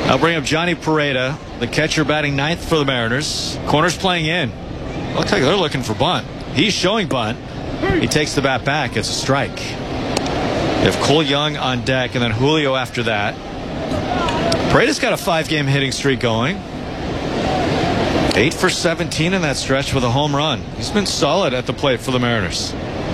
I'll bring up Johnny Pereda, the catcher batting ninth for the Mariners. Corner's playing in. Looks like they're looking for bunt. He's showing bunt. He takes the bat back. It's a strike. You have Cole Young on deck and then Julio after that. Pereda's got a 5-game hitting streak going. 8 for 17 in that stretch with a home run. He's been solid at the plate for the Mariners.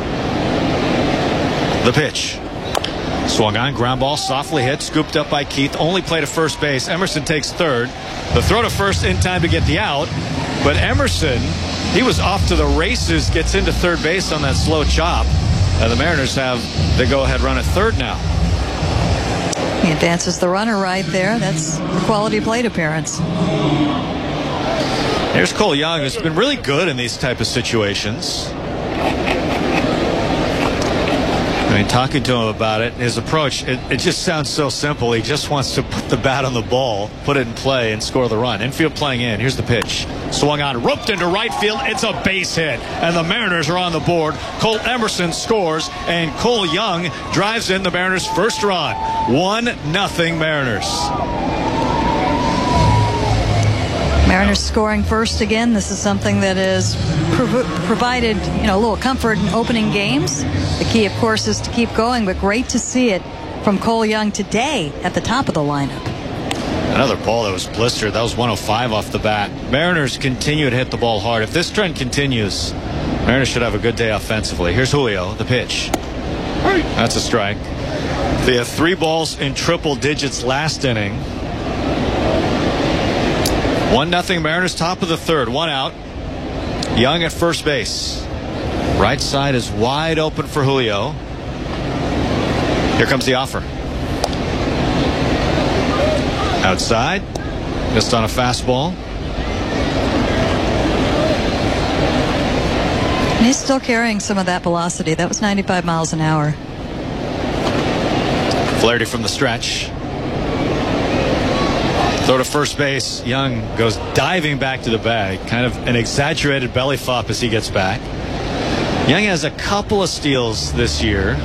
The pitch. Swung on, ground ball, softly hit, scooped up by Keith, only play to first base. Emerson takes third. The throw to first in time to get the out. But Emerson, he was off to the races, gets into third base on that slow chop. And the Mariners have the go-ahead run at third now. He advances the runner right there. That's a quality plate appearance. Here's Cole Young, who's been really good in these type of situations. I mean, talking to him about it, his approach, it just sounds so simple. He just wants to put the bat on the ball, put it in play, and score the run. Infield playing in. Here's the pitch. Swung on, roped into right field. It's a base hit, and the Mariners are on the board. Cole Emerson scores, and Cole Young drives in the Mariners' first run. 1-0 Mariners. Mariners scoring first again. This is something that is provided, a little comfort in opening games. The key, of course, is to keep going, but great to see it from Cole Young today at the top of the lineup. Another ball that was blistered. That was 105 off the bat. Mariners continue to hit the ball hard. If this trend continues, Mariners should have a good day offensively. Here's Julio, the pitch. That's a strike. They have 3 balls in triple digits last inning. 1-0 Mariners, top of the third, 1 out. Young at first base. Right side is wide open for Julio. Here comes the offer. Outside. Missed on a fastball. And he's still carrying some of that velocity. That was 95 miles an hour. Flaherty from the stretch. Throw to first base. Young goes diving back to the bag. Kind of an exaggerated belly flop as he gets back. Young has a couple of steals this year.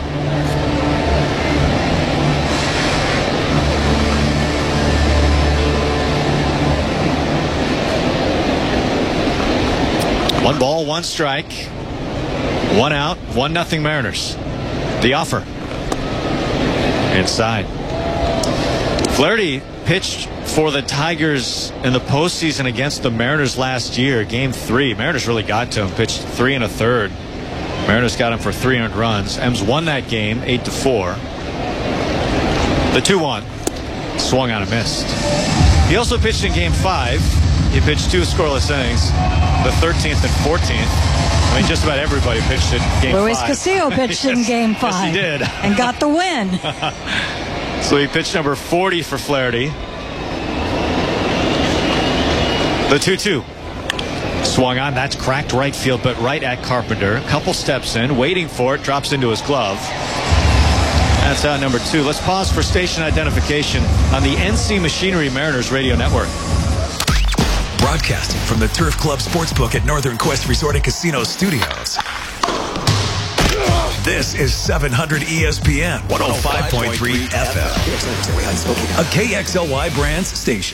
One ball, one strike. 1 out, 1-0 Mariners. The offer. Inside. Flaherty pitched for the Tigers in the postseason against the Mariners last year, game 3. Mariners really got to him, pitched 3 1/3. Mariners got him for 3 earned runs. Ems won that game 8-4. The 2-1. Swung on and missed. He also pitched in game 5. He pitched 2 scoreless innings, the 13th and 14th. I mean, just about everybody pitched in game 5. Luis Castillo pitched in game 5. Yes, he did. And got the win. So he pitched number 40 for Flaherty. The 2-2. Swung on. That's cracked right field, but right at Carpenter. A couple steps in, waiting for it, drops into his glove. That's out number 2. Let's pause for station identification on the NC Machinery Mariners Radio Network. Broadcasting from the Turf Club Sportsbook at Northern Quest Resort and Casino Studios. This is 700 ESPN 105.3 FM, a KXLY Brands station.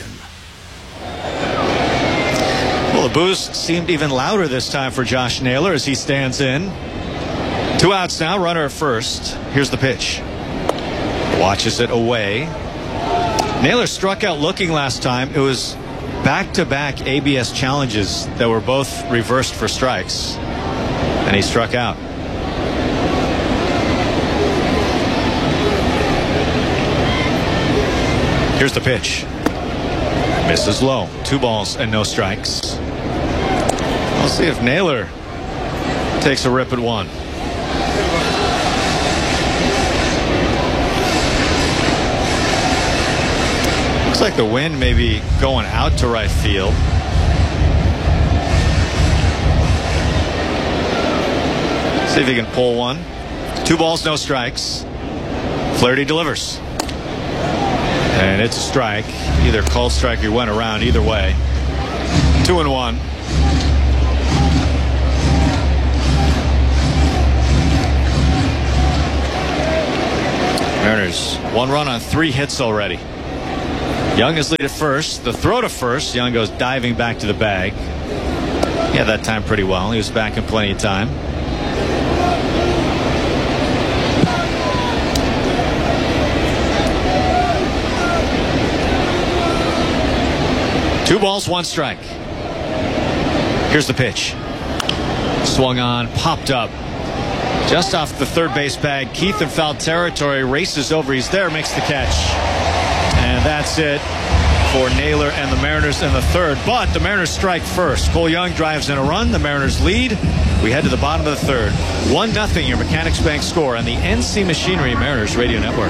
Well, the boos seemed even louder this time for Josh Naylor as he stands in. 2 outs now, runner at first. Here's the pitch. Watches it away. Naylor struck out looking last time. It was back-to-back ABS challenges that were both reversed for strikes, and he struck out. Here's the pitch. Misses low. 2 balls and no strikes. We'll see if Naylor takes a rip at one. Looks like the wind may be going out to right field. See if he can pull one. 2 balls, no strikes. Flaherty delivers. And it's a strike. Either called strike or went around. Either way. 2-1. Mariners 1 run on 3 hits already. Young is lead at first. The throw to first. Young goes diving back to the bag. He had that time pretty well. He was back in plenty of time. Two balls, one strike. Here's the pitch. Swung on, popped up. Just off the third base bag. Keith in foul territory, races over. He's there, makes the catch. And that's it for Naylor and the Mariners in the third. But the Mariners strike first. Cole Young drives in a run. The Mariners lead. We head to the bottom of the third. 1-0 your Mechanics Bank score on the NC Machinery Mariners Radio Network.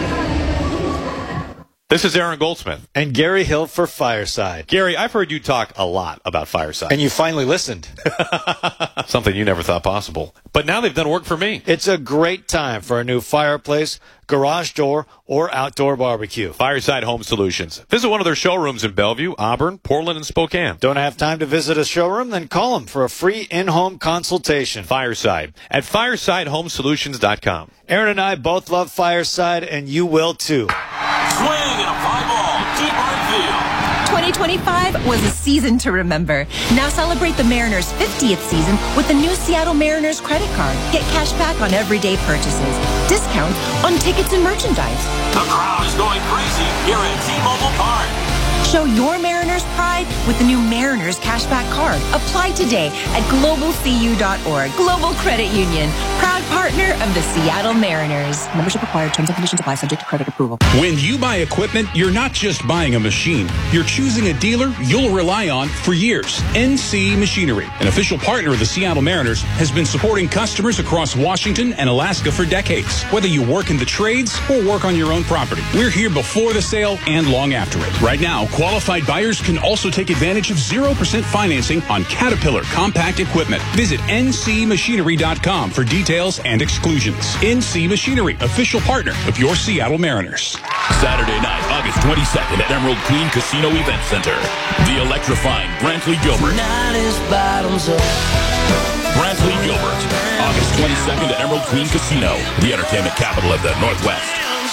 This is Aaron Goldsmith. And Gary Hill for Fireside. Gary, I've heard you talk a lot about Fireside. And you finally listened. Something you never thought possible. But now they've done work for me. It's a great time for a new fireplace, garage door, or outdoor barbecue. Fireside Home Solutions. Visit one of their showrooms in Bellevue, Auburn, Portland, and Spokane. Don't have time to visit a showroom? Then call them for a free in-home consultation. Fireside at firesidehomesolutions.com. Aaron and I both love Fireside, and you will too. Swing and a fly ball, deep right field. 2025 was a season to remember. Now celebrate the Mariners' 50th season with the new Seattle Mariners credit card. Get cash back on everyday purchases, discounts on tickets and merchandise. The crowd is going crazy here at T-Mobile Park. Show your Mariners pride with the new Mariners Cashback Card. Apply today at globalcu.org. Global Credit Union, proud partner of the Seattle Mariners. Membership required. Terms and conditions apply. Subject to credit approval. When you buy equipment, you're not just buying a machine. You're choosing a dealer you'll rely on for years. NC Machinery, an official partner of the Seattle Mariners, has been supporting customers across Washington and Alaska for decades. Whether you work in the trades or work on your own property, we're here before the sale and long after it. Right now, qualified buyers can also take advantage of 0% financing on Caterpillar compact equipment. Visit ncmachinery.com for details and exclusions. NC Machinery, official partner of your Seattle Mariners. Saturday night, August 22nd at Emerald Queen Casino Event Center. The electrifying Brantley Gilbert. Brantley Gilbert. August 22nd at Emerald Queen Casino, the entertainment capital of the Northwest.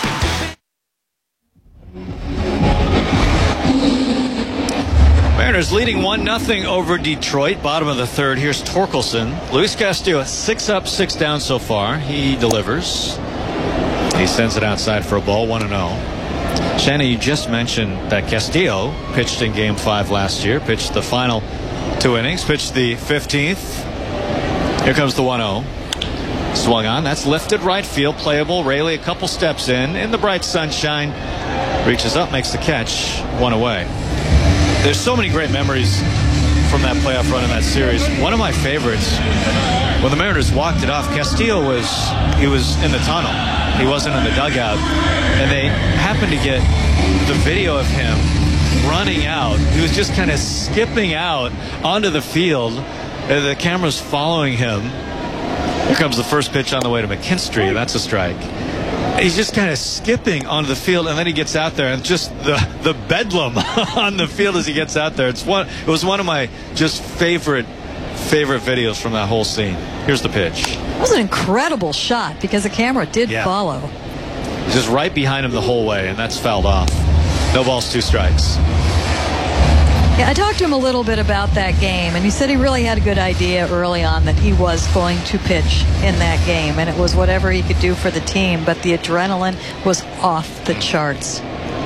Mariners leading 1-0 over Detroit. Bottom of the third. Here's Torkelson. Luis Castillo, 6 up, 6 down so far. He delivers. He sends it outside for a ball, 1-0. Shannon, you just mentioned that Castillo pitched in Game 5 last year. Pitched the final 2 innings. Pitched the 15th. Here comes the 1-0. Swung on. That's lifted right field. Playable. Raley a couple steps in the bright sunshine. Reaches up, makes the catch. 1 away. There's so many great memories from that playoff run in that series. One of my favorites, when the Mariners walked it off, Castillo was in the tunnel. He wasn't in the dugout. And they happened to get the video of him running out. He was just kind of skipping out onto the field. The camera's following him. Here comes the first pitch on the way to McKinstry. That's a strike. He's just kind of skipping onto the field, and then he gets out there, and just the bedlam on the field as he gets out there. It was one of my just favorite videos from that whole scene. Here's the pitch. It was an incredible shot because the camera did follow. He's just right behind him the whole way, and that's fouled off. No balls, 2 strikes. Yeah, I talked to him a little bit about that game, and he said he really had a good idea early on that he was going to pitch in that game, and it was whatever he could do for the team, but the adrenaline was off the charts.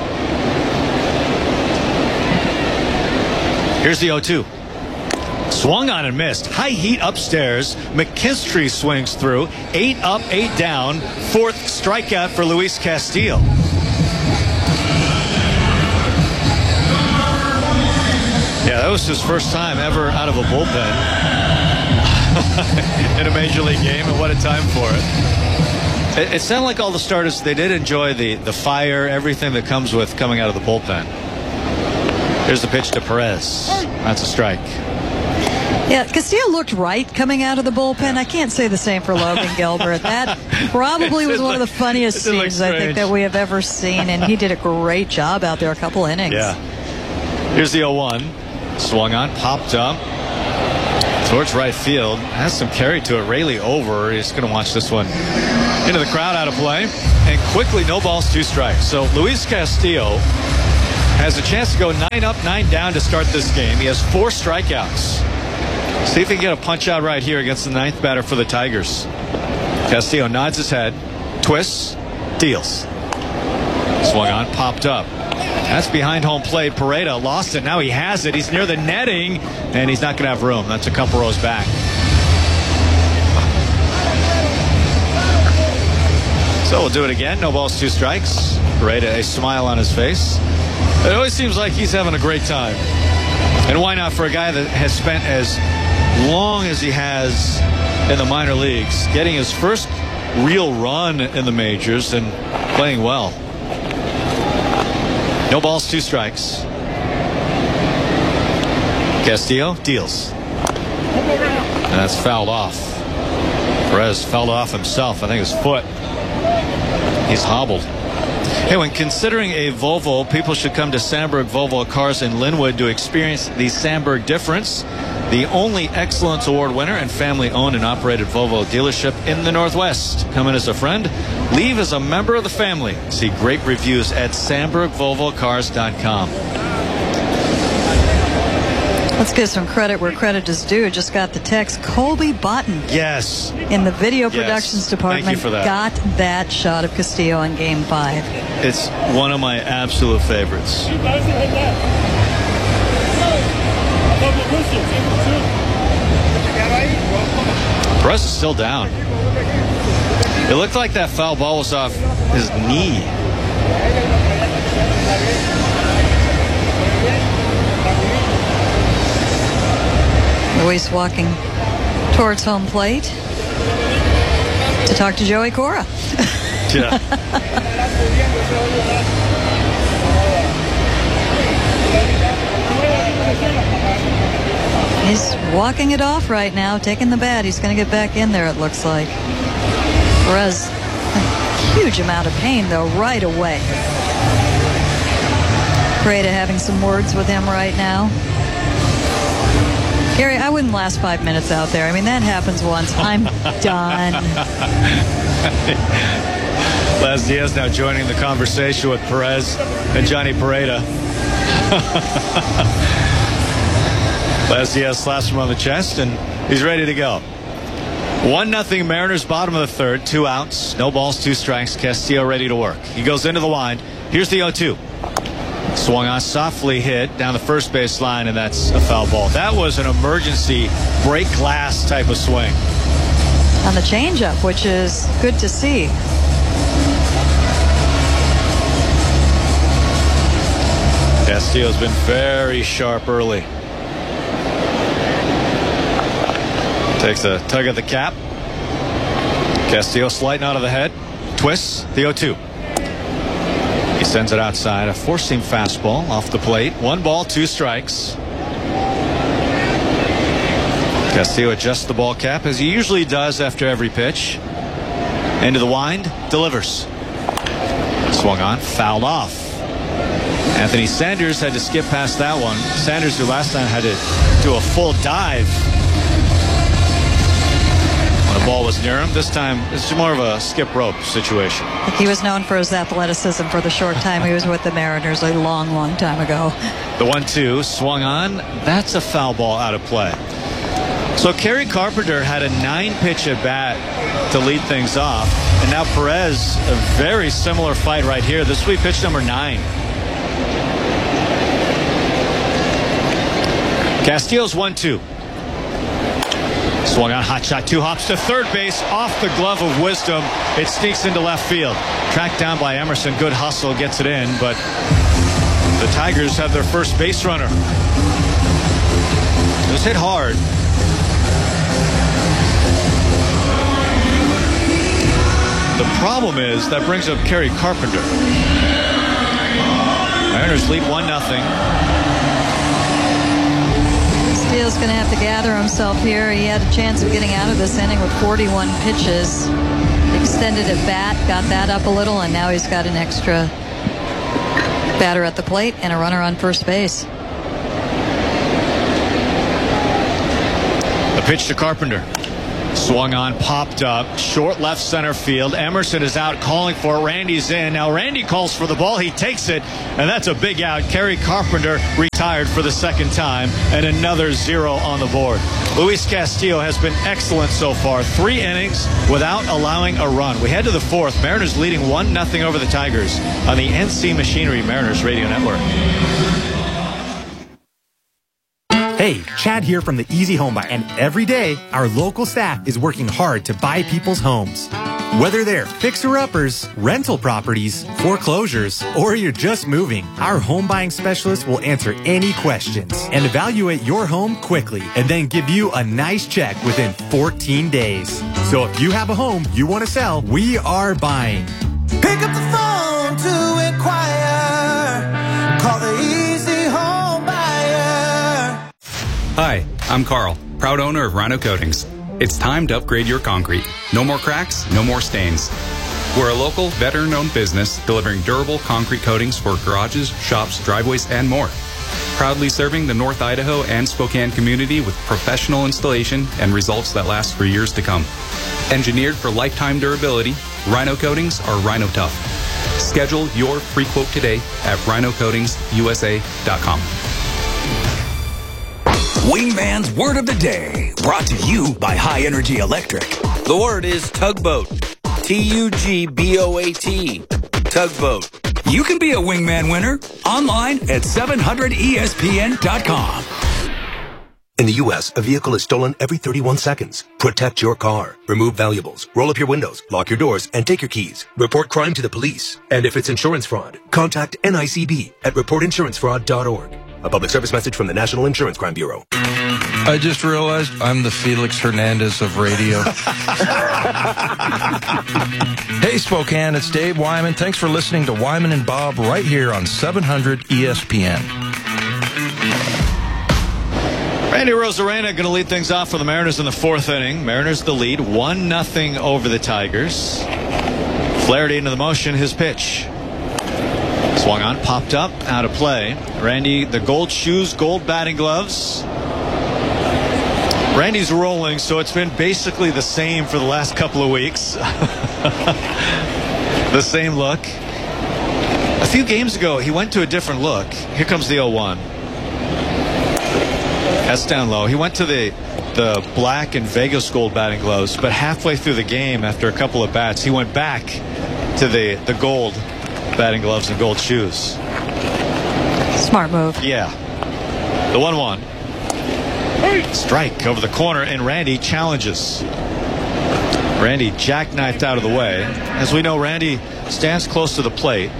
Here's the 0-2. Swung on and missed. High heat upstairs. McKinstry swings through. 8 up, 8 down. 4th strikeout for Luis Castillo. Yeah, that was his first time ever out of a bullpen in a major league game, and what a time for it. It sounded like all the starters, they did enjoy the fire, everything that comes with coming out of the bullpen. Here's the pitch to Perez. That's a strike. Yeah, Castillo looked right coming out of the bullpen. I can't say the same for Logan Gilbert. That probably was one of the funniest scenes I think that we have ever seen, and he did a great job out there a couple innings. Yeah. Here's the 0-1. Swung on, popped up towards right field. Has some carry to it. Raley over. He's going to watch this one into the crowd, out of play. And quickly, no balls, 2 strikes. So Luis Castillo has a chance to go 9 up, 9 down to start this game. He has 4 strikeouts. See if he can get a punch out right here against the 9th batter for the Tigers. Castillo nods his head, twists, deals. Swung on, popped up. That's behind home plate. Pareda lost it. Now he has it. He's near the netting, and he's not going to have room. That's a couple rows back. So we'll do it again. No balls, 2 strikes. Pareda, a smile on his face. It always seems like he's having a great time. And why not for a guy that has spent as long as he has in the minor leagues, getting his first real run in the majors and playing well. No balls, 2 strikes. Castillo deals. And that's fouled off. Perez fouled off himself. I think his foot. He's hobbled. Hey, when considering a Volvo, people should come to Sandberg Volvo Cars in Linwood to experience the Sandberg difference. The only Excellence Award winner and family-owned and operated Volvo dealership in the Northwest. Come in as a friend, leave as a member of the family. See great reviews at SandbergVolvoCars.com. Let's give some credit where credit is due. Just got the text. Colby Button. Yes. In the video productions department. Thank you for that. Got that shot of Castillo in Game 5. It's one of my absolute favorites. Perez is still down. It looked like that foul ball was off his knee. Luis walking towards home plate to talk to Joey Cora. Yeah. He's walking it off right now, taking the bat. He's going to get back in there, it looks like. Perez, a huge amount of pain, though, right away. Pareda having some words with him right now. Gary, I wouldn't last 5 minutes out there. I mean, that happens once. I'm done. Les Diaz now joining the conversation with Perez and Johnny Pareda. Les Diaz slaps him on the chest, and he's ready to go. 1-0 Mariners, bottom of the 3rd. 2 outs, no balls, 2 strikes. Castillo ready to work. He goes into the wind. Here's the 0-2. Swung on, softly hit down the first base line, and that's a foul ball. That was an emergency break glass type of swing. On the changeup, which is good to see. Castillo's been very sharp early. Takes a tug at the cap. Castillo sliding out of the head. Twists the 0-2. He sends it outside. A four-seam fastball off the plate. 1 ball, 2 strikes. Castillo adjusts the ball cap as he usually does after every pitch. Into the wind. Delivers. Swung on. Fouled off. Anthony Sanders had to skip past that one. Sanders, who last time had to do a full dive when the ball was near him. This time it's more of a skip rope situation. I think he was known for his athleticism for the short time he was with the Mariners a long, long time ago. The 1-2 swung on. That's a foul ball out of play. So Kerry Carpenter had a 9-pitch at bat to lead things off. And now Perez, a very similar fight right here. This will be pitch number 9. Castillo's 1-2. Swung on, hot shot, 2 hops to third base, off the glove of Wisdom. It sneaks into left field. Tracked down by Emerson. Good hustle, gets it in, but the Tigers have their first base runner. It was hit hard. The problem is that brings up Kerry Carpenter. Mariners lead 1-0. Steele's going to have to gather himself here. He had a chance of getting out of this inning with 41 pitches. Extended at bat, got that up a little, and now he's got an extra batter at the plate and a runner on first base. A pitch to Carpenter. Swung on, popped up, short left center field. Emerson is out calling for it. Randy's in. Now Randy calls for the ball. He takes it, and that's a big out. Kerry Carpenter retired for the second time, and another 0 on the board. Luis Castillo has been excellent so far. 3 innings without allowing a run. We head to the 4th. Mariners leading 1-0 over the Tigers on the NC Machinery Mariners Radio Network. Hey, Chad here from the Easy Home Buyer. And every day, our local staff is working hard to buy people's homes. Whether they're fixer-uppers, rental properties, foreclosures, or you're just moving, our home buying specialists will answer any questions and evaluate your home quickly and then give you a nice check within 14 days. So if you have a home you want to sell, we are buying. Pick up the phone to inquire. Call the Easy Home Buyer. Hi, I'm Carl, proud owner of Rhino Coatings. It's time to upgrade your concrete. No more cracks, no more stains. We're a local, veteran-owned business delivering durable concrete coatings for garages, shops, driveways, and more. Proudly serving the North Idaho and Spokane community with professional installation and results that last for years to come. Engineered for lifetime durability, Rhino Coatings are Rhino Tough. Schedule your free quote today at rhinocoatingsusa.com. Wingman's Word of the Day, brought to you by High Energy Electric. The word is tugboat. Tugboat. Tugboat. You can be a Wingman winner online at 700ESPN.com. In the U.S., a vehicle is stolen every 31 seconds. Protect your car. Remove valuables. Roll up your windows. Lock your doors and take your keys. Report crime to the police. And if it's insurance fraud, contact NICB at reportinsurancefraud.org. A public service message from the National Insurance Crime Bureau. I just realized I'm the Felix Hernandez of radio. Hey, Spokane, it's Dave Wyman. Thanks for listening to Wyman and Bob right here on 700 ESPN. Randy Arozarena going to lead things off for the Mariners in the 4th inning. Mariners the lead, 1-0 over the Tigers. Flaherty into the motion, his pitch. Swung on, popped up, out of play. Randy, the gold shoes, gold batting gloves. Randy's rolling, so it's been basically the same for the last couple of weeks. The same look. A few games ago, he went to a different look. Here comes the 0-1. That's down low. He went to the black and Vegas gold batting gloves, but halfway through the game, after a couple of bats, he went back to the gold batting gloves and gold shoes. Smart move. Yeah. The 1-1. Strike over the corner, and Randy challenges. Randy jackknifed out of the way. As we know, Randy stands close to the plate.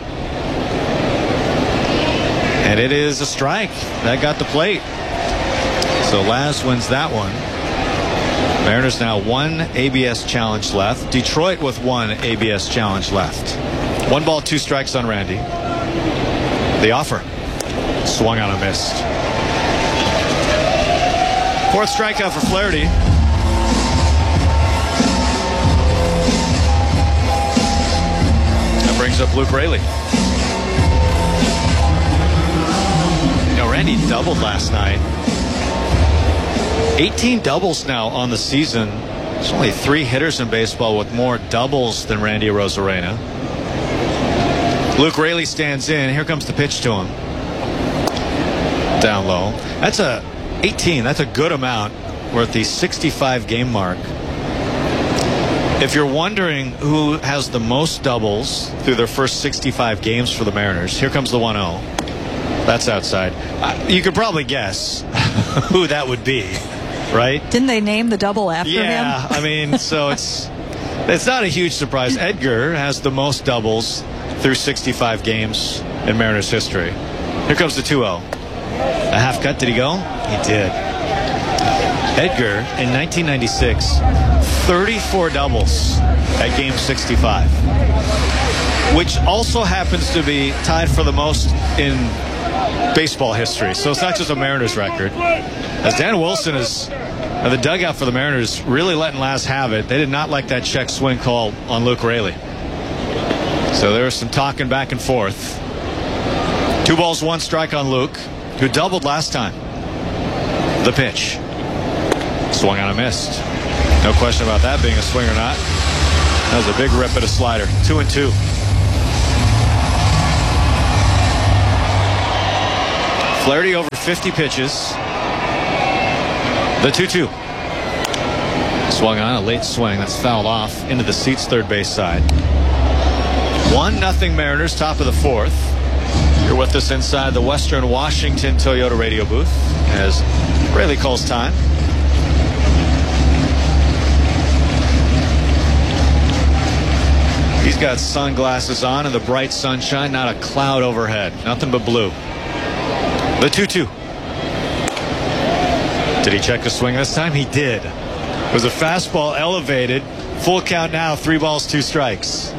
And it is a strike. That got the plate. So Laz wins that one. Mariners now 1 ABS challenge left. Detroit with 1 ABS challenge left. 1 ball, 2 strikes on Randy. The offer. Swung on a missed. 4th strikeout for Flaherty. That brings up Luke Raley. You know, Randy doubled last night. 18 doubles now on the season. There's only 3 hitters in baseball with more doubles than Randy Arozarena. Luke Raley stands in. Here comes the pitch to him. Down low. That's a 18. That's a good amount. We're at the 65 game mark. If you're wondering who has the most doubles through their first 65 games for the Mariners, here comes the 1-0. That's outside. You could probably guess who that would be, right? Didn't they name the double after him? Yeah, I mean, so it's not a huge surprise. Edgar has the most doubles through 65 games in Mariners history. Here comes the 2-0. A half cut, did he go? He did. Edgar, in 1996, 34 doubles at game 65, which also happens to be tied for the most in baseball history. So it's not just a Mariners record. As Dan Wilson is the dugout for the Mariners really letting Laz have it. They did not like that check swing call on Luke Raley. So there was some talking back and forth. 2 balls, 1 strike on Luke, who doubled last time. The pitch. Swung on a missed. No question about that being a swing or not. That was a big rip at a slider. 2-2. Flaherty over 50 pitches. The 2-2. Swung on a late swing. That's fouled off into the seats third base side. 1-0 Mariners, top of the fourth. You're with us inside the Western Washington Toyota radio booth as Rayleigh calls time. He's got sunglasses on in the bright sunshine, not a cloud overhead, nothing but blue. The 2-2. Did he check the swing this time? He did. It was a fastball elevated. Full count now, 3 balls, 2 strikes.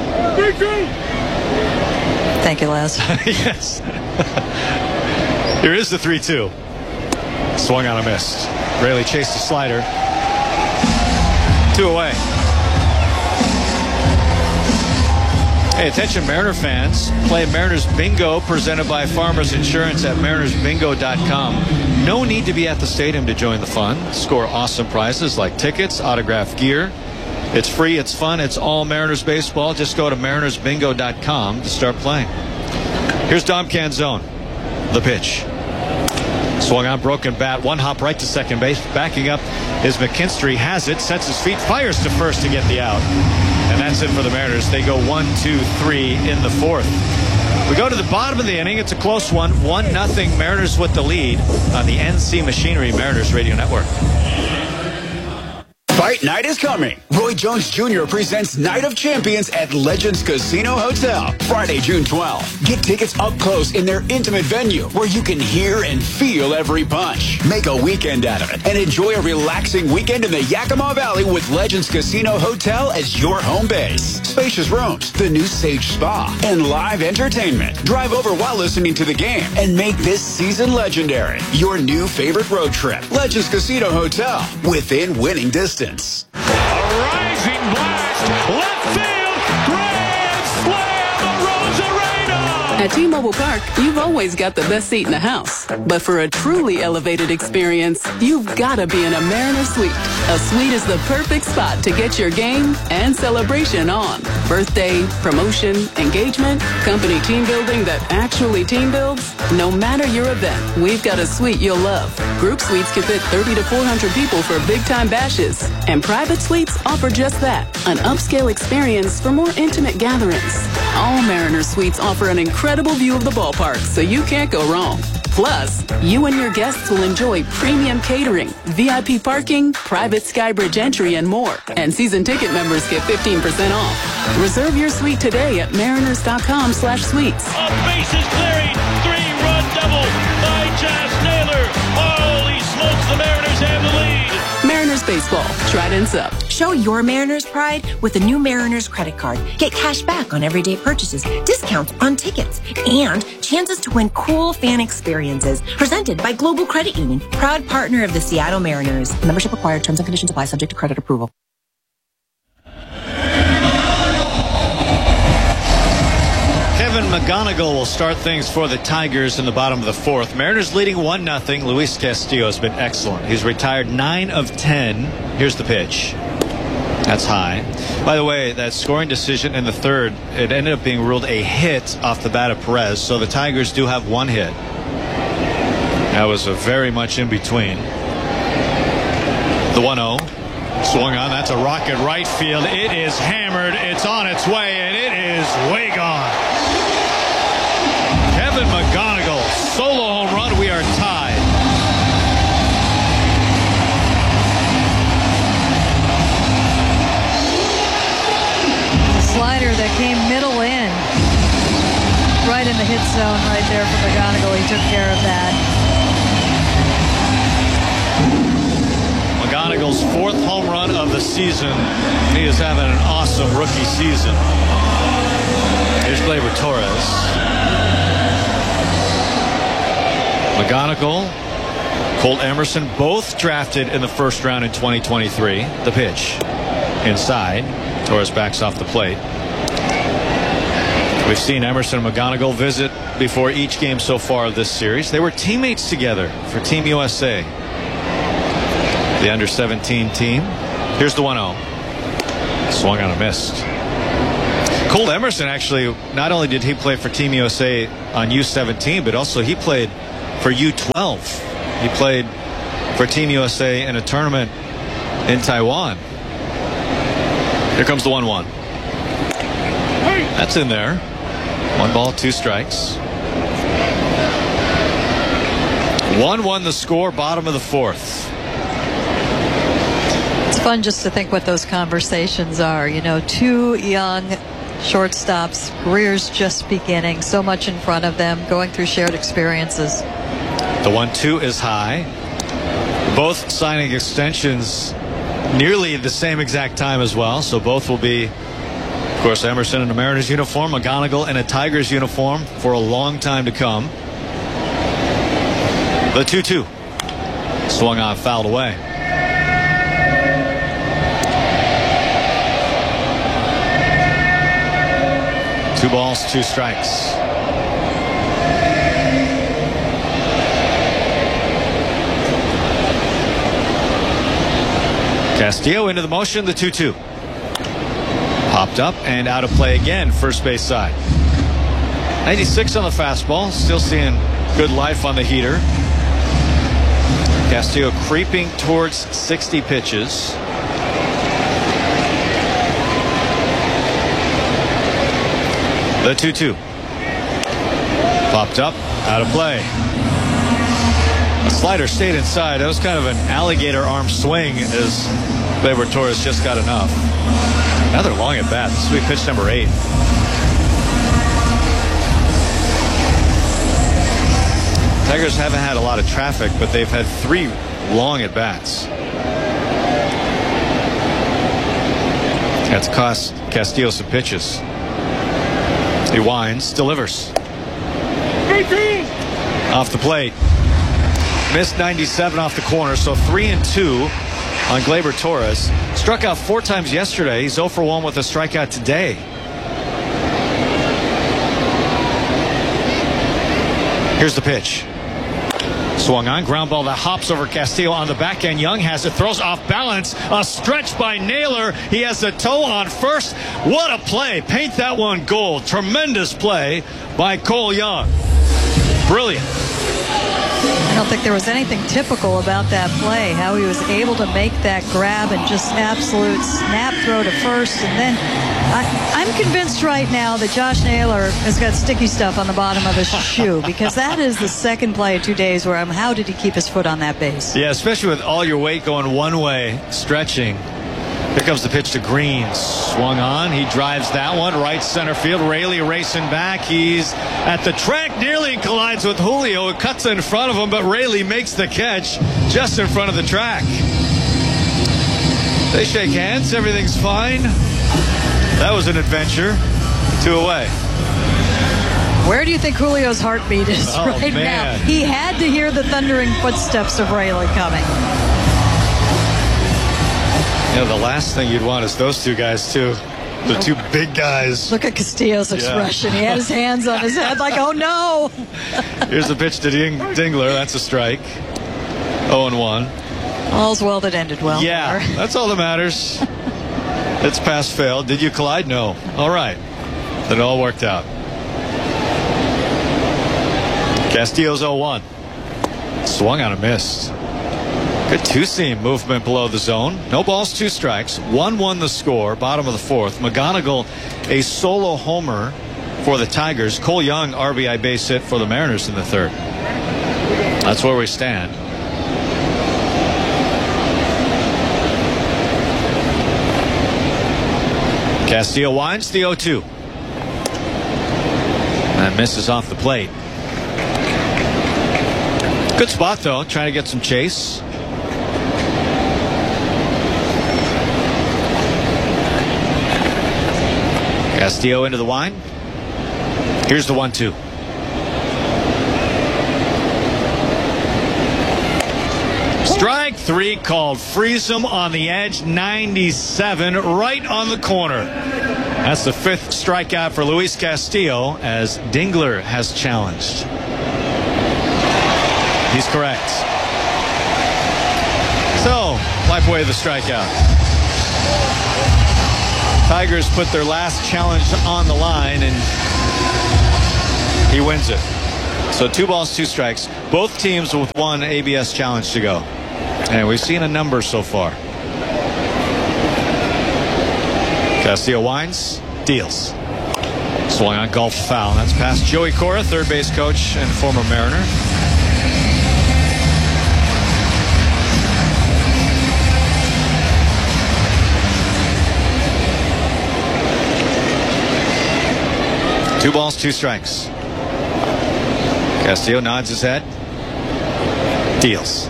Thank you, Les. Yes. Here is the 3-2. Swung on a miss. Rayleigh chased the slider. 2 away. Hey, attention Mariner fans. Play Mariners Bingo presented by Farmers Insurance at marinersbingo.com. No need to be at the stadium to join the fun. Score awesome prizes like tickets, autographed gear. It's free, it's fun, it's all Mariners baseball. Just go to marinersbingo.com to start playing. Here's Dom Canzone. The pitch. Swung on, broken bat. One hop right to second base. Backing up is McKinstry. Has it, sets his feet, fires to first to get the out. And that's it for the Mariners. They go 1-2-3 in the fourth. We go to the bottom of the inning. It's a close one. 1-0 Mariners with the lead on the NC Machinery Mariners Radio Network. Fight night is coming. Roy Jones Jr. presents Night of Champions at Legends Casino Hotel, Friday, June 12th. Get tickets up close in their intimate venue where you can hear and feel every punch. Make a weekend out of it and enjoy a relaxing weekend in the Yakima Valley with Legends Casino Hotel as your home base. Spacious rooms, the new Sage Spa, and live entertainment. Drive over while listening to the game and make this season legendary. Your new favorite road trip. Legends Casino Hotel, within winning distance. A rising blast, left field, grand slam, Rosarena! At T-Mobile Park, you've always got the best seat in the house. But for a truly elevated experience, you've got to be in a Mariner Suite. A suite is the perfect spot to get your game and celebration on. Birthday, promotion, engagement, company team building that actually team builds. No matter your event, we've got a suite you'll love. Group suites can fit 30 to 400 people for big-time bashes. And private suites offer just that, an upscale experience for more intimate gatherings. All Mariner Suites offer an incredible view of the ballpark, so you can't go wrong. Plus, you and your guests will enjoy premium catering, VIP parking, private Skybridge entry, and more. And season ticket members get 15% off. Reserve your suite today at mariners.com/suites. A bases clearing, 3-run double by Josh Naylor. Holy smokes, the Mariners have the lead. Mariners Baseball, Trident's up. Show your Mariners pride with the new Mariners credit card. Get cash back on everyday purchases, discounts on tickets, and chances to win cool fan experiences. Presented by Global Credit Union, proud partner of the Seattle Mariners. Membership required. Terms and conditions apply. Subject to credit approval. Kevin McGonigal will start things for the Tigers in the bottom of the fourth. Mariners leading 1-0. Luis Castillo has been excellent. He's retired 9 of 10. Here's the pitch. That's high. By the way, that scoring decision in the third, it ended up being ruled a hit off the bat of Perez, so the Tigers do have 1 hit. That was a very much in between. The 1-0. Swung on. That's a rocket right field. It is hammered. It's on its way, and it is way gone. Kevin McGonigal, solo home run. We are tied. Slider that came middle in. Right in the hit zone right there for McGonigal. He took care of that. McGonigal's 4th home run of the season. He is having an awesome rookie season. Here's Gleyber Torres. McGonigal, Colt Emerson, both drafted in the first round in 2023. The pitch. Inside. Torres backs off the plate. We've seen Emerson and McGonigal visit before each game so far of this series. They were teammates together for Team USA. The under-17 team. Here's the 1-0. Swung on a missed. Cole Emerson, actually, not only did he play for Team USA on U17, but also he played for U12. He played for Team USA in a tournament in Taiwan. Here comes the 1-1. That's in there. 1 ball, 2 strikes. 1-1 the score, bottom of the 4th. It's fun just to think what those conversations are. You know, 2 young shortstops, careers just beginning, so much in front of them, going through shared experiences. The 1-2 is high. Both signing extensions nearly the same exact time as well, so both will be, of course, Emerson in a Mariners uniform, McGonigal in a Tigers uniform for a long time to come. The 2-2. Swung on, fouled away. Two balls, 2 strikes. Castillo into the motion, the 2-2. Popped up and out of play again, first base side. 96 on the fastball, still seeing good life on the heater. Castillo creeping towards 60 pitches. The 2-2. Popped up, out of play. The slider stayed inside. That was kind of an alligator arm swing as Gleyber Torres just got enough. Now they're long at bat. This will be pitch number 8. Tigers haven't had a lot of traffic, but they've had 3 long at bats. That's cost Castillo some pitches. He winds, delivers. Off the plate. Missed 97 off the corner, so 3-2 on Gleyber Torres. Struck out 4 times yesterday. He's 0 for 1 with a strikeout today. Here's the pitch. Swung on, ground ball that hops over Castillo on the back end. Young has it, throws off balance. A stretch by Naylor. He has the toe on first. What a play. Paint that one gold. Tremendous play by Cole Young. Brilliant. I don't think there was anything typical about that play, how he was able to make that grab and just absolute snap throw to first. And then I'm convinced right now that Josh Naylor has got sticky stuff on the bottom of his shoe, because that is the second play in 2 days where how did he keep his foot on that base? Yeah, especially with all your weight going one way, stretching. Here comes the pitch to Green. Swung on. He drives that one. Right center field. Raley racing back. He's at the track. Nearly collides with Julio. It cuts in front of him, but Raley makes the catch just in front of the track. They shake hands. Everything's fine. That was an adventure. 2 away. Where do you think Julio's heartbeat is right now? He had to hear the thundering footsteps of Raley coming. You know, the last thing you'd want is those 2 guys, too. The 2 big guys. Look at Castillo's expression. He had his hands on his head like, oh, no. Here's the pitch to Dingler. That's a strike. 0-1. All's well that ended well. Yeah, that's all that matters. It's pass-fail. Did you collide? No. All right. Then it all worked out. Castillo's 0-1. Swung on a miss. Good 2-seam movement below the zone. No balls, 2 strikes. 1-1 the score, bottom of the 4th. McGonigal, a solo homer for the Tigers. Cole Young, RBI base hit for the Mariners in the 3rd. That's where we stand. Castillo winds the 0-2. And misses off the plate. Good spot, though, trying to get some chase. Castillo into the wind. Here's the 1-2. Strike 3 called. Freeze him on the edge. 97 right on the corner. That's the 5th strikeout for Luis Castillo as Dingler has challenged. He's correct. So, wipe away the strikeout. Tigers put their last challenge on the line, and he wins it. So 2 balls, 2 strikes. Both teams with 1 ABS challenge to go. And we've seen a number so far. Castillo winds, deals. Swung on, golf foul. That's past Joey Cora, third base coach and former Mariner. Two balls, 2 strikes. Castillo nods his head. Deals.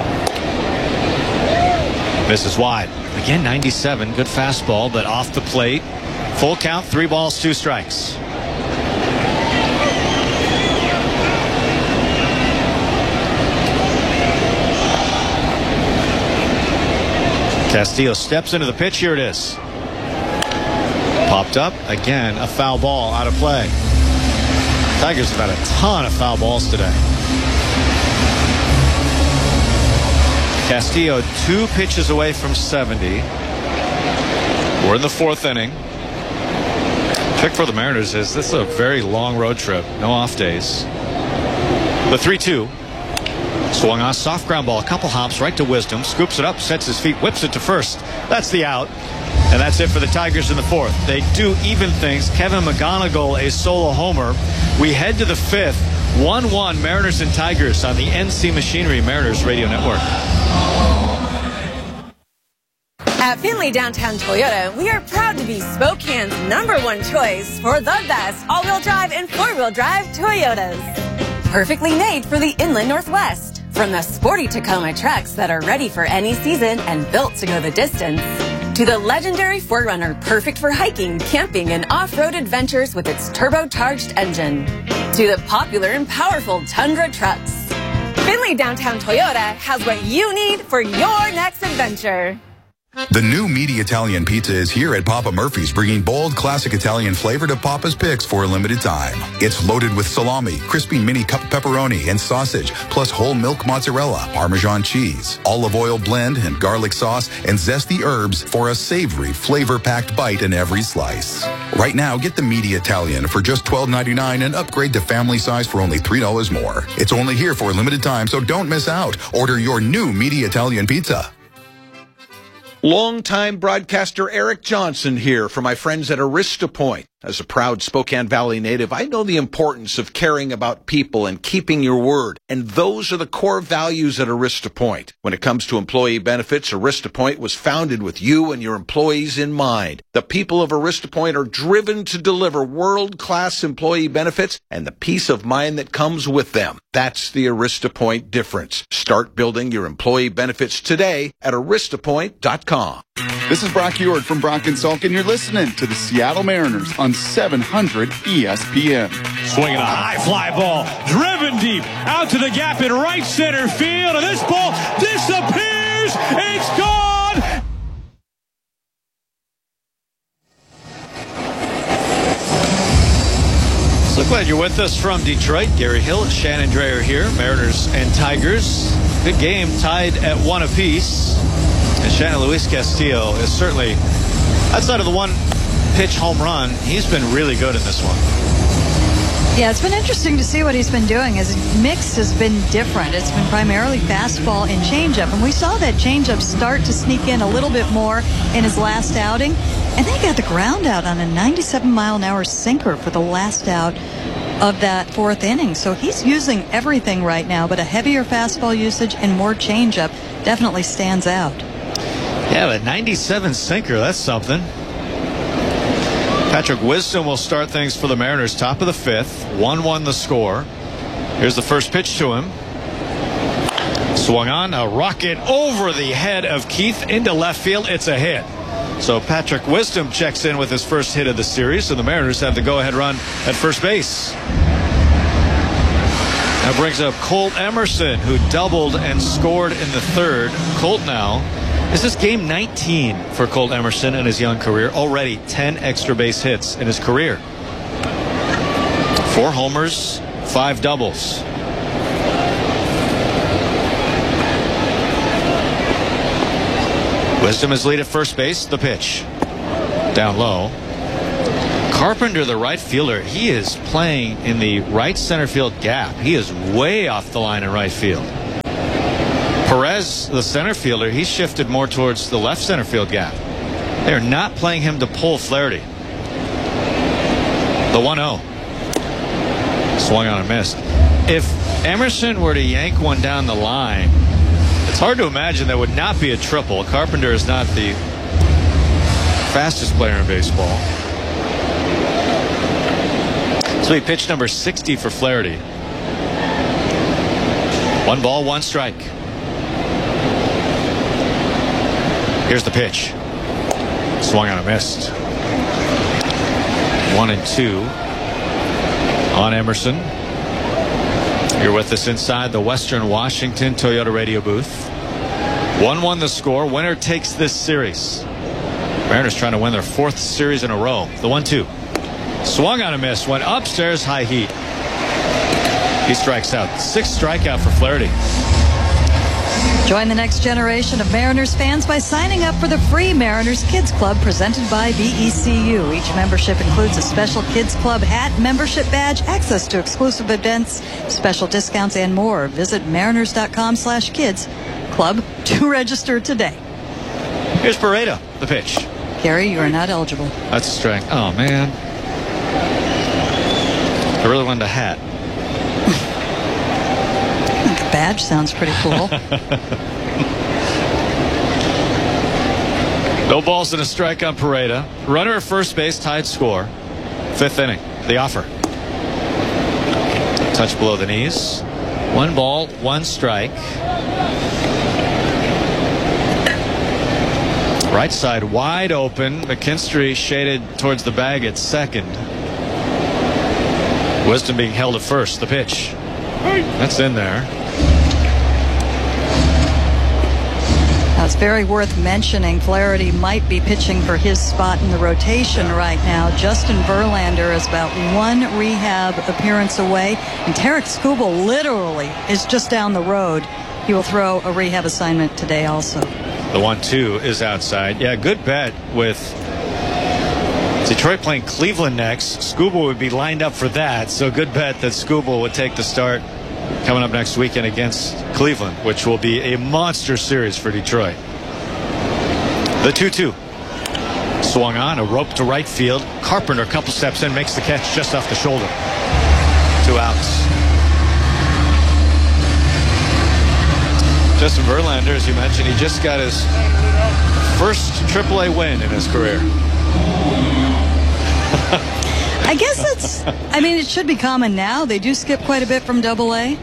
Misses wide. Again, 97. Good fastball, but off the plate. Full count, 3 balls, 2 strikes. Castillo steps into the pitch. Here it is. Popped up. Again, a foul ball out of play. Tigers have had a ton of foul balls today. Castillo 2 pitches away from 70. We're in the 4th inning. Trick for the Mariners is this is a very long road trip. No off days. The 3-2. Swung on, soft ground ball. A couple hops right to Wisdom. Scoops it up, sets his feet, whips it to first. That's the out. And that's it for the Tigers in the 4th. They do even things. Kevin McGonigal, a solo homer. We head to the 5th. 1-1 Mariners and Tigers on the NC Machinery Mariners Radio Network. At Finley Downtown Toyota, we are proud to be Spokane's #1 choice for the best all-wheel drive and 4-wheel drive Toyotas. Perfectly made for the Inland Northwest. From the sporty Tacoma trucks that are ready for any season and built to go the distance, to the legendary 4Runner, perfect for hiking, camping, and off-road adventures with its turbocharged engine, to the popular and powerful Tundra trucks. Finley Downtown Toyota has what you need for your next adventure. The new meaty Italian pizza is here at Papa Murphy's, bringing bold, classic Italian flavor to Papa's picks for a limited time. It's loaded with salami, crispy mini cup pepperoni, and sausage, plus whole milk mozzarella, Parmesan cheese, olive oil blend, and garlic sauce, and zesty herbs for a savory, flavor-packed bite in every slice. Right now, get the meaty Italian for just $12.99 and upgrade to family size for only $3 more. It's only here for a limited time, so don't miss out. Order your new meaty Italian pizza. Longtime broadcaster Eric Johnson here for my friends at Arista Point. As a proud Spokane Valley native, I know the importance of caring about people and keeping your word. And those are the core values at Arista Point. When it comes to employee benefits, Arista Point was founded with you and your employees in mind. The people of Arista Point are driven to deliver world-class employee benefits and the peace of mind that comes with them. That's the Arista Point difference. Start building your employee benefits today at aristapoint.com. This is Brock Ewart from Brock & Salk, and you're listening to the Seattle Mariners on 700 ESPN. Swinging a high fly ball, driven deep, out to the gap in right center field, and this ball disappears. It's gone. So glad you're with us from Detroit. Gary Hill, Shannon Dreyer here. Mariners and Tigers. Good game, tied at 1 apiece. And Shannon, Luis Castillo is certainly, outside of the 1-pitch home run, he's been really good in this one. Yeah, it's been interesting to see what he's been doing. His mix has been different. It's been primarily fastball and changeup. And we saw that changeup start to sneak in a little bit more in his last outing. And they got the ground out on a 97-mile-an-hour sinker for the last out of that 4th inning. So he's using everything right now, but a heavier fastball usage and more changeup definitely stands out. Yeah, but 97 sinker, that's something. Patrick Wisdom will start things for the Mariners, top of the 5th. 1-1 the score. Here's the first pitch to him. Swung on, a rocket over the head of Keith into left field. It's a hit. So Patrick Wisdom checks in with his first hit of the series, and the Mariners have the go-ahead run at first base. That brings up Colt Emerson, who doubled and scored in the 3rd. Colt now, this is game 19 for Colt Emerson in his young career. Already 10 extra base hits in his career. 4 homers, 5 doubles. Wisdom is lead at first base. The pitch. Down low. Carpenter, the right fielder, he is playing in the right center field gap. He is way off the line in right field. Perez, the center fielder, he shifted more towards the left center field gap. They're not playing him to pull Flaherty. The 1-0. Swung on and missed. If Emerson were to yank one down the line, it's hard to imagine there would not be a triple. Carpenter is not the fastest player in baseball. So he pitched number 60 for Flaherty. 1 ball, 1 strike. Here's the pitch. Swung on and missed. 1-2 on Emerson. You're with us inside the Western Washington Toyota radio booth. 1-1 the score. Winner takes this series. Mariners trying to win their 4th series in a row. The 1-2. Swung on a miss. Went upstairs, high heat. He strikes out. 6th strikeout for Flaherty. Join the next generation of Mariners fans by signing up for the free Mariners Kids Club presented by BECU. Each membership includes a special Kids Club hat, membership badge, access to exclusive events, special discounts, and more. Visit mariners.com/kids club to register today. Here's Barreto, the pitch. Gary, you are not eligible. That's a strike. Oh, man. I really wanted a hat. Badge sounds pretty cool. No balls and a strike on Pareda. Runner at first base, tied score. 5th inning. The offer. Touch below the knees. 1 ball, 1 strike. Right side wide open. McKinstry shaded towards the bag at second. Wisdom being held at first. The pitch. That's in there. Now, it's very worth mentioning Flaherty might be pitching for his spot in the rotation right now. Justin Verlander is about 1 rehab appearance away, and Tarek Skubal literally is just down the road. He will throw a rehab assignment today also. The 1-2 is outside. Yeah, good bet with Detroit playing Cleveland next. Skubal would be lined up for that, so good bet that Skubal would take the start coming up next weekend against Cleveland, which will be a monster series for Detroit. The 2-2. Swung on, a rope to right field. Carpenter, a couple steps in, makes the catch just off the shoulder. 2 outs. Justin Verlander, as you mentioned, he just got his first AAA win in his career. I guess it's, I mean, it should be common now. They do skip quite a bit from AA.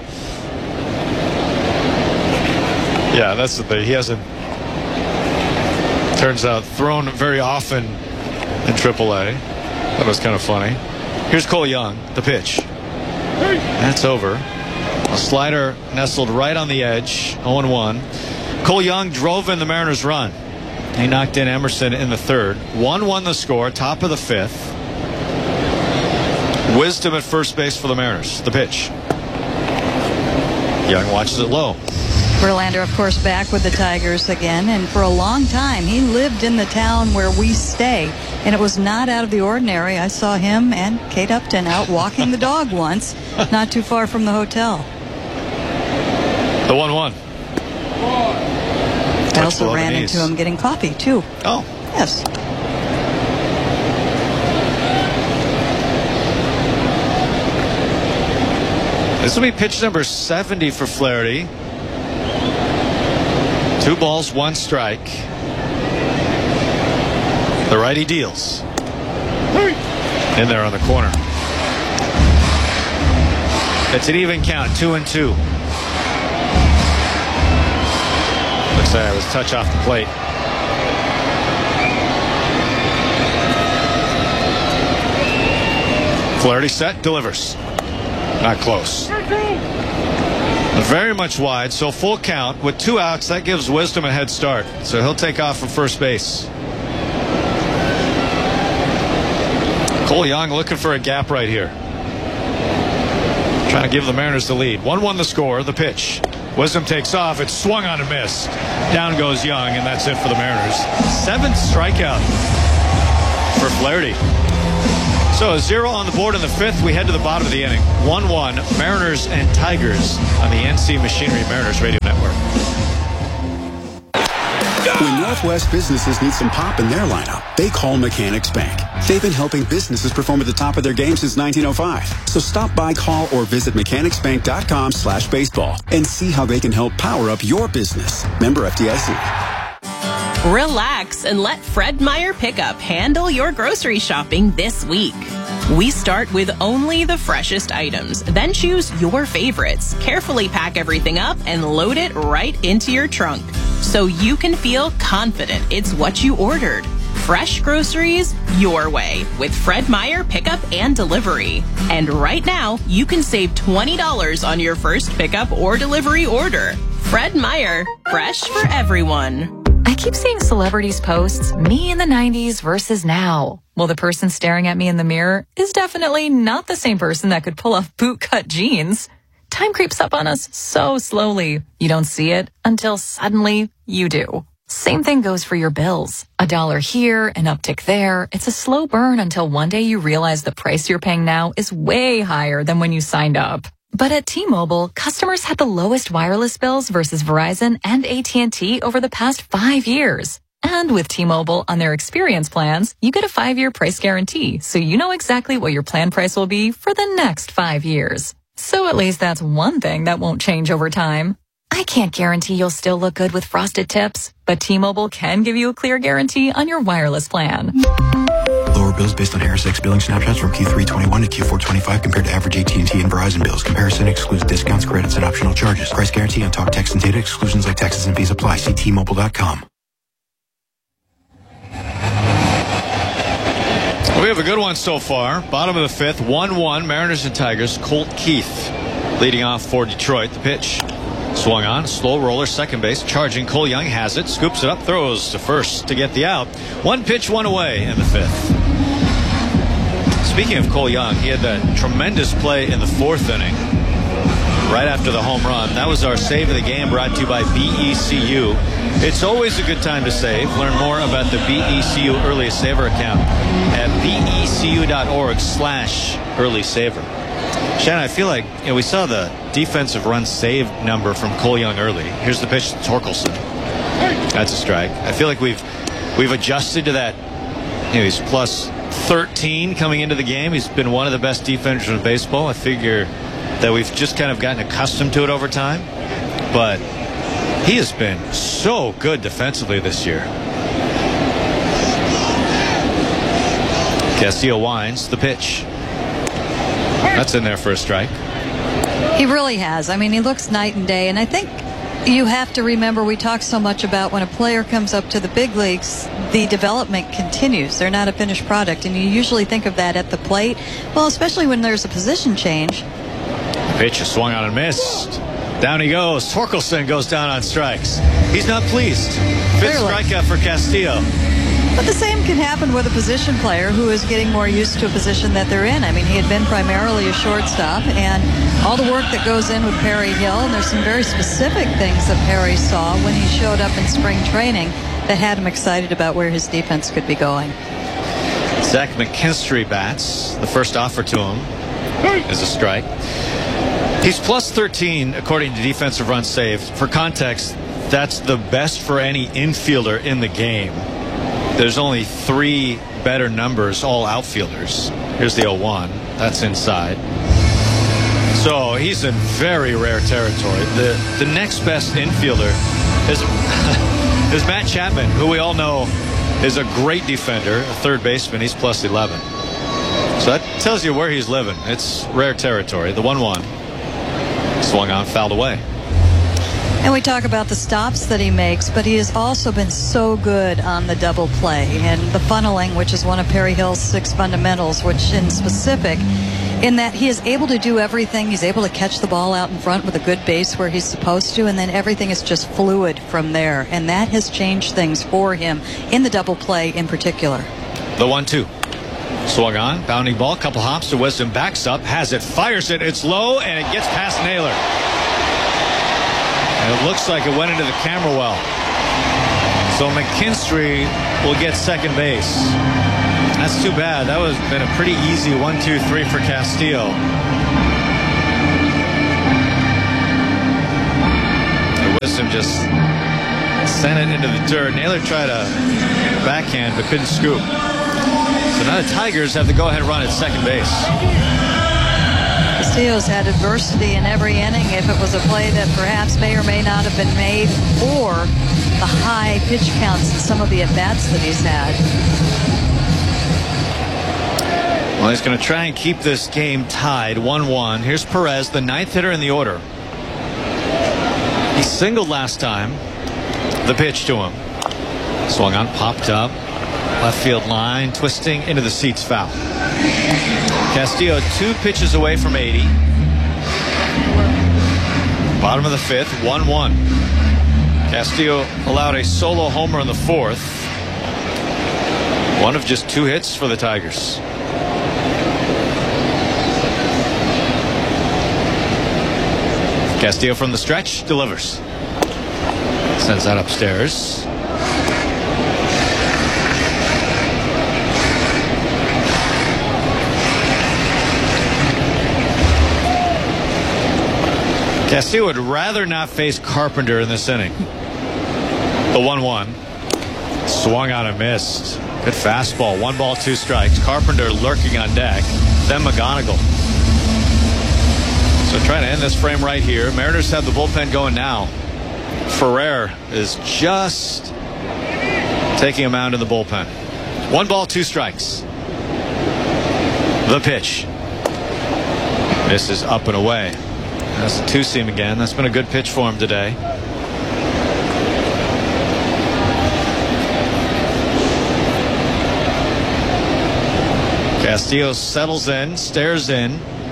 Yeah, that's the thing. He hasn't, turns out, thrown very often in AAA. That was kind of funny. Here's Cole Young, the pitch. That's over. A slider nestled right on the edge, 0-1. Cole Young drove in the Mariners' run. He knocked in Emerson in the 3rd. 1-1 the score, top of the 5th. Wisdom at first base for the Mariners. The pitch. Young watches it low. Verlander, of course, back with the Tigers again, and for a long time he lived in the town where we stay, and it was not out of the ordinary. I saw him and Kate Upton out walking the dog once, not too far from the hotel. The 1-1. I also ran into him getting coffee, too. Oh. Yes. This will be pitch number 70 for Flaherty. 2 balls, 1 strike. The righty deals. In there on the corner. It's an even count, 2-2. Looks like it was a touch off the plate. Flaherty set, delivers. Not close. Very much wide, so full count. With 2 outs, that gives Wisdom a head start. So he'll take off from first base. Cole Young looking for a gap right here. Trying to give the Mariners the lead. 1-1 the score, the pitch. Wisdom takes off. It's swung on and missed. Down goes Young, and that's it for the Mariners. 7th strikeout for Flaherty. So 0 on the board in the 5th. We head to the bottom of the inning. 1-1, Mariners and Tigers on the NC Machinery Mariners Radio Network. When Northwest businesses need some pop in their lineup, they call Mechanics Bank. They've been helping businesses perform at the top of their game since 1905. So stop by, call, or visit mechanicsbank.com/baseball and see how they can help power up your business. Member FDIC. Relax and let Fred Meyer Pickup handle your grocery shopping this week. We start with only the freshest items, then choose your favorites. Carefully pack everything up and load it right into your trunk so you can feel confident it's what you ordered. Fresh groceries your way with Fred Meyer Pickup and Delivery. And right now, you can save $20 on your first pickup or delivery order. Fred Meyer, fresh for everyone. I keep seeing celebrities posts, me in the 90s versus now. Well, the person staring at me in the mirror is definitely not the same person that could pull off bootcut jeans. Time creeps up on us so slowly. You don't see it until suddenly you do. Same thing goes for your bills. $1 here, an uptick there. It's a slow burn until one day you realize the price you're paying now is way higher than when you signed up. But at T-Mobile, customers had the lowest wireless bills versus Verizon and AT&T over the past 5 years. And with T-Mobile on their experience plans, you get a 5-year price guarantee, so you know exactly what your plan price will be for the next 5 years. So at least that's one thing that won't change over time. I can't guarantee you'll still look good with frosted tips, but T-Mobile can give you a clear guarantee on your wireless plan. Lower bills based on RSX billing snapshots from Q3 21 to Q4 25 compared to average AT&T and Verizon bills. Comparison excludes discounts, credits, and optional charges. Price guarantee on talk, text, and data. Exclusions like taxes and fees apply. See T-Mobile.com. We have a good one so far. Bottom of the 5th, 1-1, Mariners and Tigers. Colt Keith leading off for Detroit. The pitch swung on, slow roller, second base, charging. Cole Young has it, scoops it up, throws to first to get the out. One pitch, one away in the 5th. Speaking of Cole Young, he had that tremendous play in the 4th inning, right after the home run. That was our save of the game, brought to you by BECU. It's always a good time to save. Learn more about the BECU Early Saver account at becu.org/early saver. Shannon, I feel like we saw the defensive run saved number from Cole Young early. Here's the pitch to Torkelson. That's a strike. I feel like we've adjusted to that. He's plus 13 coming into the game. He's been one of the best defenders in baseball. I figure that we've just kind of gotten accustomed to it over time. But he has been so good defensively this year. Castillo winds the pitch. That's in there for a strike. He really has. I mean, he looks night and day. And I think you have to remember, we talk so much about when a player comes up to the big leagues, the development continues. They're not a finished product. And you usually think of that at the plate. Well, especially when there's a position change. Pitch is swung on and missed. Down he goes. Torkelson goes down on strikes. He's not pleased. 5th strikeout for Castillo. But the same can happen with a position player who is getting more used to a position that they're in. I mean, he had been primarily a shortstop, and all the work that goes in with Perry Hill, and there's some very specific things that Perry saw when he showed up in spring training that had him excited about where his defense could be going. Zach McKinstry bats. The first offer to him is a strike. He's plus 13 according to defensive runs saved. For context, that's the best for any infielder in the game. There's only 3 better numbers, all outfielders. Here's the 0-1. That's inside. So he's in very rare territory. The next best infielder is Matt Chapman, who we all know is a great defender, a third baseman. He's plus 11. So that tells you where he's living. It's rare territory. The 1-1 swung on, fouled away. And we talk about the stops that he makes, but he has also been so good on the double play and the funneling, which is one of Perry Hill's 6 fundamentals, which in specific, in that he is able to do everything. He's able to catch the ball out in front with a good base where he's supposed to, and then everything is just fluid from there. And that has changed things for him in the double play in particular. The 1-2. Swung on, bounding ball, couple hops to Wisdom, backs up, has it, fires it, it's low, and it gets past Naylor. And it looks like it went into the camera well. So McKinstry will get second base. That's too bad. That would have been a pretty easy 1-2-3 for Castillo. Wisdom just sent it into the dirt. Naylor tried a backhand but couldn't scoop. So now the Tigers have the go-ahead run at second base. Castillo's had adversity in every inning. If it was a play that perhaps may or may not have been made, or the high pitch counts in some of the at-bats that he's had. Well, he's going to try and keep this game tied 1-1. Here's Perez, the ninth hitter in the order. He singled last time. The pitch to him. Swung on, popped up. Left field line, twisting into the seats, foul. Castillo 2 pitches away from 80. Bottom of the 5th, 1-1. Castillo allowed a solo homer in the 4th. One of just 2 hits for the Tigers. Castillo from the stretch delivers. Sends that upstairs. Castillo would rather not face Carpenter in this inning. The 1-1. Swung on and missed. Good fastball. 1 ball, 2 strikes. Carpenter lurking on deck. Then McGonigal. So trying to end this frame right here. Mariners have the bullpen going now. Ferrer is just taking him out in the bullpen. 1 ball, 2 strikes. The pitch. This is up and away. That's a 2-seam again. That's been a good pitch for him today. Castillo settles in, stares in.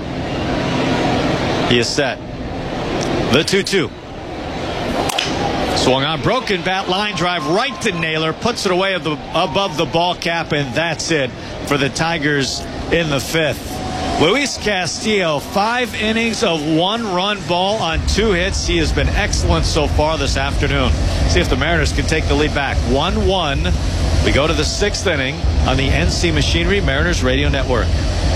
He is set. The 2-2. Swung on, broken bat, line drive right to Naylor, puts it away above the ball cap, and that's it for the Tigers in the 5th. Luis Castillo, 5 innings of 1-run ball on 2 hits. He has been excellent so far this afternoon. See if the Mariners can take the lead back. 1-1. We go to the 6th inning on the NC Machinery Mariners Radio Network.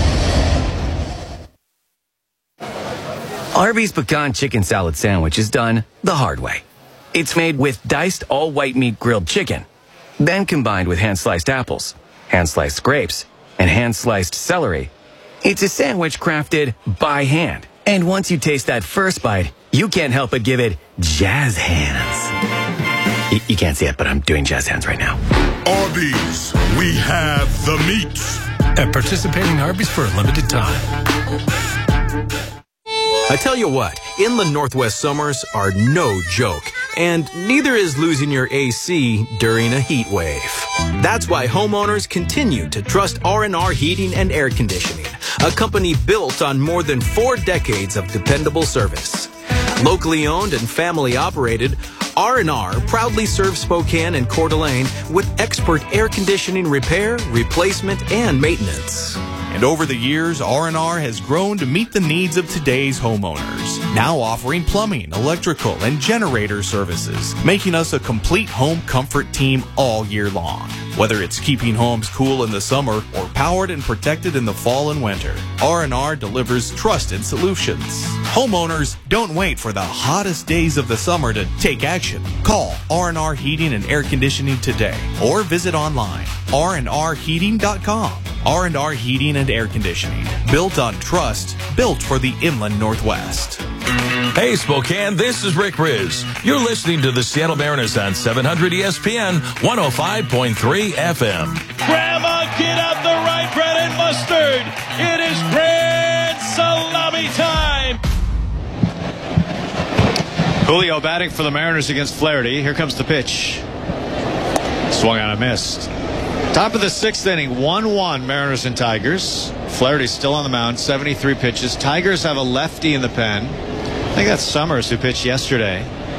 Arby's Pecan Chicken Salad Sandwich is done the hard way. It's made with diced all-white meat grilled chicken, then combined with hand-sliced apples, hand-sliced grapes, and hand-sliced celery. It's a sandwich crafted by hand. And once you taste that first bite, you can't help but give it jazz hands. You can't see it, but I'm doing jazz hands right now. Arby's, we have the meats. At participating Arby's for a limited time. I tell you what, inland Northwest summers are no joke, and neither is losing your AC during a heat wave. That's why homeowners continue to trust R&R Heating and Air Conditioning, a company built on more than 4 decades of dependable service. Locally owned and family operated, R&R proudly serves Spokane and Coeur d'Alene with expert air conditioning repair, replacement, and maintenance. And over the years, R&R has grown to meet the needs of today's homeowners, now offering plumbing, electrical, and generator services, making us a complete home comfort team all year long. Whether it's keeping homes cool in the summer or powered and protected in the fall and winter, R&R delivers trusted solutions. Homeowners, don't wait for the hottest days of the summer to take action. Call R&R Heating and Air Conditioning today or visit online, rnrheating.com. R&R Heating and Air Conditioning. Built on trust, built for the inland Northwest. Hey, Spokane, this is Rick Riz. You're listening to the Seattle Mariners on 700 ESPN, 105.3 FM. Grandma, get out the rye bread and mustard. It is grand salami time. Julio batting for the Mariners against Flaherty. Here comes the pitch. Swung on and missed. Top of the 6th inning, 1-1 Mariners and Tigers. Flaherty's still on the mound, 73 pitches. Tigers have a lefty in the pen. I think that's Summers who pitched yesterday.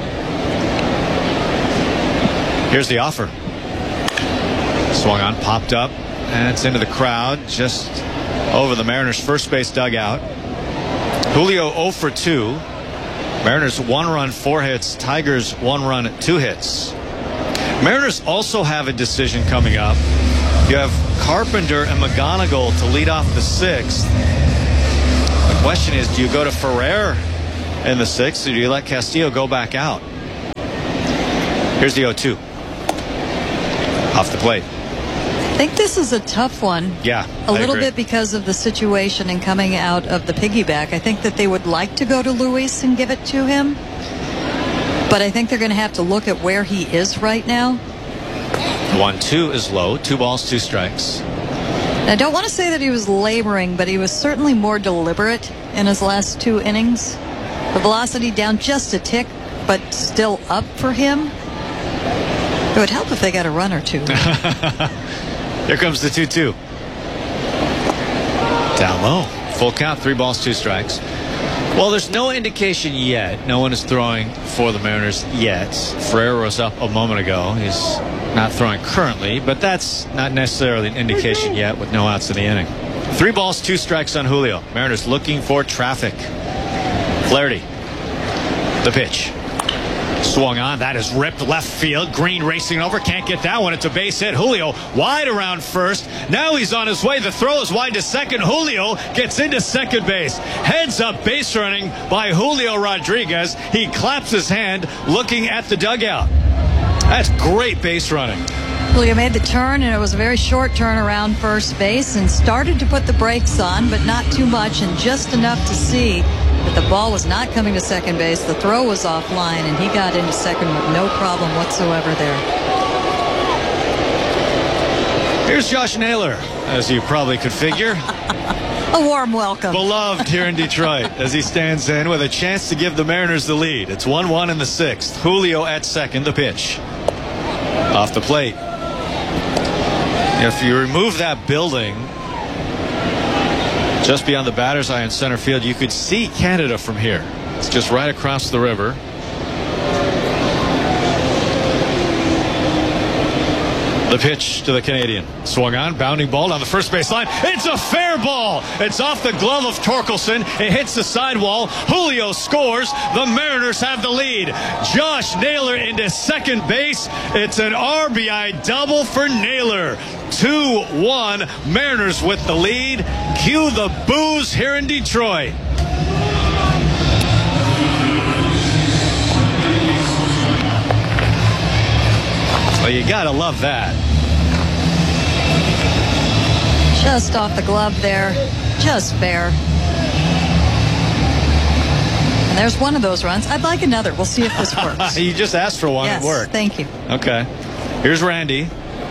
Here's the offer. Swung on, popped up, and it's into the crowd just over the Mariners' first base dugout. Julio 0 for 2. Mariners 1 run, 4 hits. Tigers 1 run, 2 hits. Mariners also have a decision coming up. You have Carpenter and McGonigal to lead off the 6th. The question is, do you go to Ferrer in the 6th, or do you let Castillo go back out? Here's the 0-2. Off the plate. I think this is a tough one. Yeah, a little bit because of the situation and coming out of the piggyback. I think that they would like to go to Luis and give it to him, but I think they're going to have to look at where he is right now. 1-2 is low. 2 balls, 2 strikes. I don't want to say that he was laboring, but he was certainly more deliberate in his last 2 innings. The velocity down just a tick, but still up for him. It would help if they got a run or 2. Here comes the 2-2. Down low. Full count, 3 balls, 2 strikes. Well, there's no indication yet. No one is throwing for the Mariners yet. Ferrer was up a moment ago. He's not throwing currently, but that's not necessarily an indication yet with no outs in the inning. 3 balls, 2 strikes on Julio. Mariners looking for traffic. Flaherty. The pitch. Swung on. That is ripped left field. Green racing over. Can't get that one. It's a base hit. Julio wide around first. Now he's on his way. The throw is wide to second. Julio gets into second base. Heads up base running by Julio Rodriguez. He claps his hand looking at the dugout. That's great base running. Julio made the turn, and it was a very short turn around first base and started to put the brakes on, but not too much, and just enough to see that the ball was not coming to second base. The throw was offline, and he got into second with no problem whatsoever there. Here's Josh Naylor, as you probably could figure. A warm welcome. Beloved here in Detroit as he stands in with a chance to give the Mariners the lead. It's 1-1 in the 6th. Julio at second, the pitch. Off the plate. If you remove that building just beyond the batter's eye in center field, you could see Canada from here. It's just right across the river. The pitch to the Canadian. Swung on, bounding ball down the first base line. It's a fair ball. It's off the glove of Torkelson. It hits the sidewall. Julio scores. The Mariners have the lead. Josh Naylor into second base. It's an RBI double for Naylor. 2-1. Mariners with the lead. Cue the boos here in Detroit. Well, you gotta love that. Just off the glove there. Just fair. And there's one of those runs. I'd like another. We'll see if this works. You just asked for one. Yes, it worked. Thank you. Okay. Here's Randy.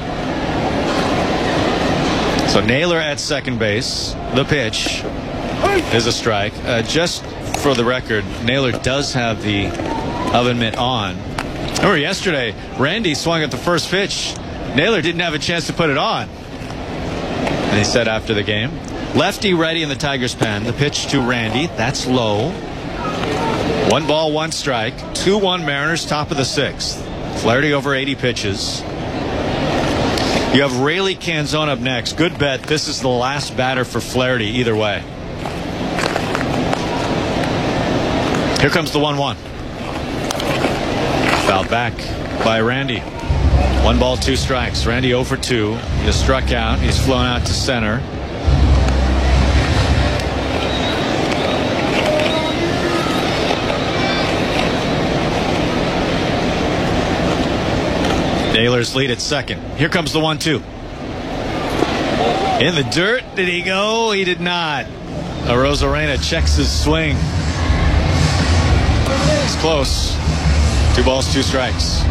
So Naylor at second base. The pitch is a strike. Just for the record, Naylor does have the oven mitt on. Remember yesterday, Randy swung at the first pitch. Naylor didn't have a chance to put it on. And he said after the game, lefty righty in the Tigers' pen. The pitch to Randy. That's low. 1 ball, 1 strike. 2-1 Mariners, top of the 6th. Flaherty over 80 pitches. You have Rayleigh Canzone up next. Good bet. This is the last batter for Flaherty either way. Here comes the 1-1. Fouled back by Randy. 1 ball, 2 strikes. Randy 0 for 2. He is struck out. He's flown out to center. Naylor's lead at second. Here comes the 1-2. In the dirt. Did he go? He did not. Arozarena checks his swing. It's close. 2 balls, 2 strikes.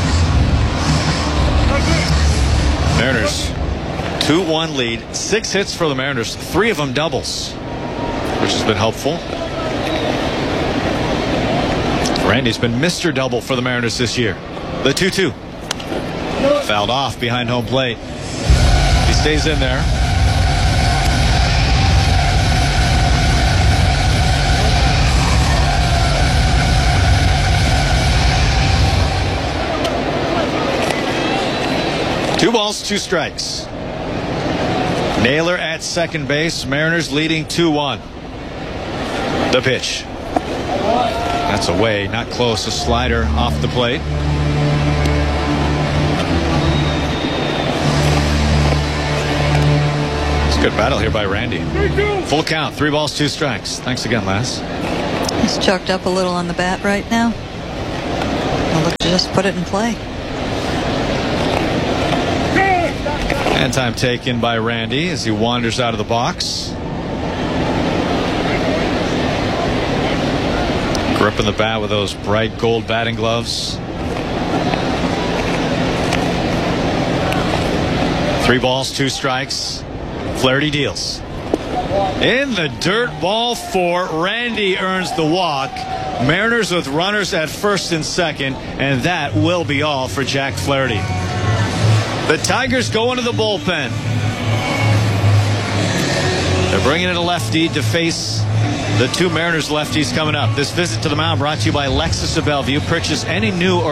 Mariners 2-1 lead. 6 hits for the Mariners. 3 of them doubles, which has been helpful. Randy's been Mr. Double for the Mariners this year. The 2-2. Fouled off behind home plate. He stays in there. Two balls, 2 strikes. Naylor at second base. Mariners leading 2-1. The pitch. That's away, not close. A slider off the plate. It's a good battle here by Randy. Full count, 3 balls, 2 strikes. Thanks again, Les. He's choked up a little on the bat right now. I'll look to just put it in play. And time taken by Randy as he wanders out of the box. Gripping the bat with those bright gold batting gloves. 3 balls, 2 strikes. Flaherty deals. In the dirt, ball 4. Randy earns the walk. Mariners with runners at first and second, and that will be all for Jack Flaherty. The Tigers go into the bullpen. They're bringing in a lefty to face the 2 Mariners lefties coming up. This visit to the mound brought to you by Lexus of Bellevue. Purchase any new or